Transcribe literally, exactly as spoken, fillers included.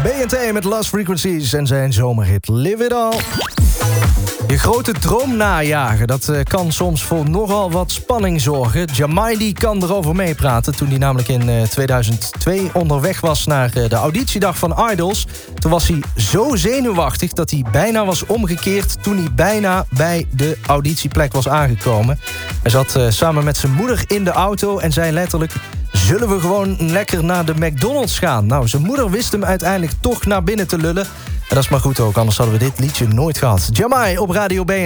B en T met Lost Frequencies en zijn zomerhit Live It All. Je grote droom najagen, dat uh, kan soms voor nogal wat spanning zorgen. Jamaidi kan erover meepraten toen hij namelijk in uh, tweeduizend twee onderweg was naar uh, de auditiedag van Idols. Toen was hij zo zenuwachtig dat hij bijna was omgekeerd toen hij bijna bij de auditieplek was aangekomen. Hij zat uh, samen met zijn moeder in de auto en zei letterlijk: zullen we gewoon lekker naar de McDonald's gaan? Nou, zijn moeder wist hem uiteindelijk toch naar binnen te lullen. En dat is maar goed ook, anders hadden we dit liedje nooit gehad. Jamai op Radio B.